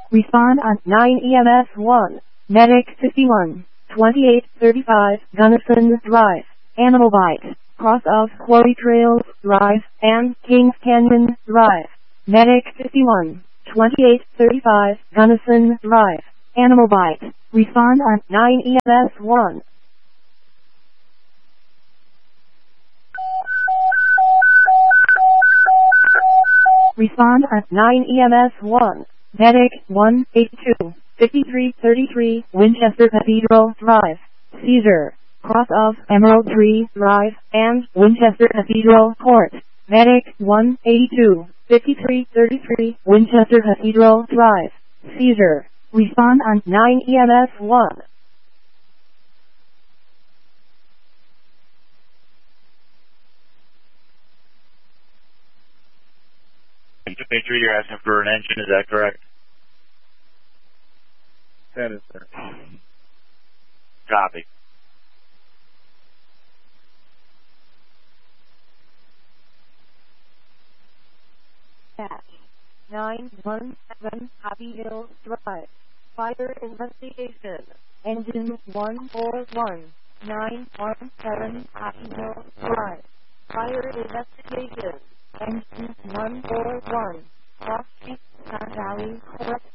Respond on 9 EMS 1. Medic 51. 2835 Gunnison Drive. Animal Bite. Cross of Quarry Trails Drive and Kings Canyon Drive. Medic 51. 2835 Gunnison Drive. Animal Bite. Respond on 9 EMS 1. Respond on 9 EMS 1. Medic 182. 5333 Winchester Cathedral Drive. Seizure. Cross of Emerald Tree Drive and Winchester Cathedral Court. Medic 182. 5333 Winchester Cathedral Drive. Seizure. Respond on 9 EMS 1. Major, you're asking for an engine, is that correct? That is, sir. Copy. Patch 917 Happy Hill Drive. Fire investigation. Engine 141. 917 Happy Hill Drive. Fire investigation. Engine 141. Cross Street, Sun Valley, Correct